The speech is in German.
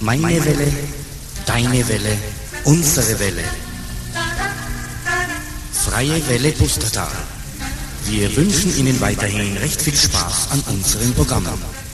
Meine Welle, deine Welle, unsere Welle. Freie Welle Pustertal. Wir wünschen Ihnen weiterhin recht viel Spaß an unseren Programmen.